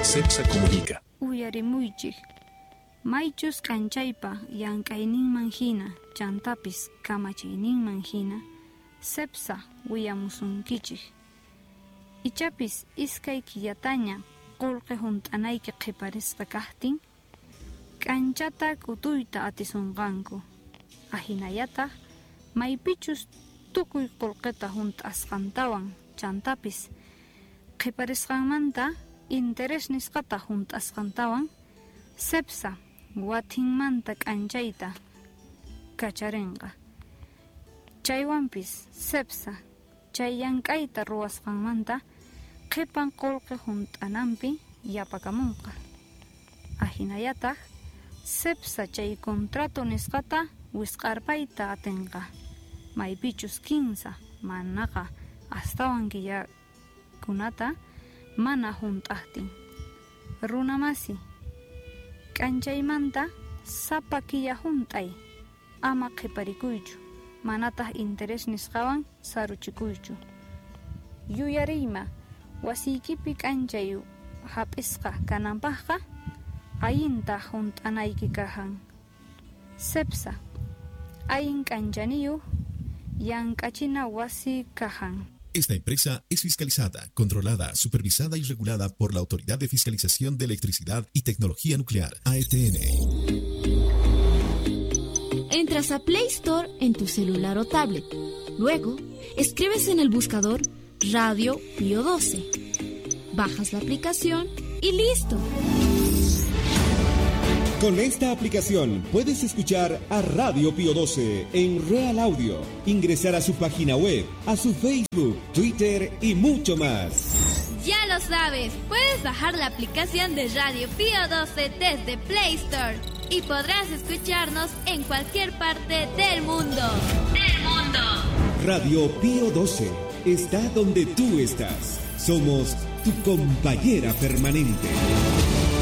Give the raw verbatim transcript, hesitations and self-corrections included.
Cepsa Comunica. Uyarimuychik. Maychus kanchaypa llank'ayninman hina, chantapis kamachiyninman hina, Cepsa willamusunkichik. Ichapis iskay killataña qullqi hunt'anayki qiparisqa kaqtin, k'anchata k'utuyta atisunqanku. Ahinallataq maypichus tukuy qullqita hunt'asqantawan chantapis qiparisqanmanta interés nisqata hunt'asqantawan Cepsa watinmanta k'anchayta kacharinqa. Chaywanpis Cepsa chay llank'ayta ruwasqanmanta qipan qullqi hunt'ananpi yapakamunqa. Ahinallataq Cepsa chay contrato nisqata wisq'arpayta atinqa. Maypichus kinsa manaqa astawan killakunata mana hunt'aqtin. Runamasi, k'anchaymanta sapa killa hunt'ay, ama qiparikuychu, manataq interés nisqawan saruchikuychu. Yuyariyma, wasiykipi k'anchay hap'isqa kananpaqqa, ayinta hunt'anayki kahan. Cepsa, ayin k'anchaniyuq llank'achina wasi kahan. Esta empresa es fiscalizada, controlada, supervisada y regulada por la Autoridad de Fiscalización de Electricidad y Tecnología Nuclear, A E T N. Entras a Play Store en tu celular o tablet. Luego, escribes en el buscador Radio Pío doce. Bajas la aplicación y listo. Con esta aplicación puedes escuchar a Radio Pío doce en Real Audio, ingresar a su página web, a su Facebook, Twitter y mucho más. Ya lo sabes, puedes bajar la aplicación de Radio Pío doce desde Play Store y podrás escucharnos en cualquier parte del mundo. ¡Del mundo! Radio Pío doce está donde tú estás. Somos tu compañera permanente.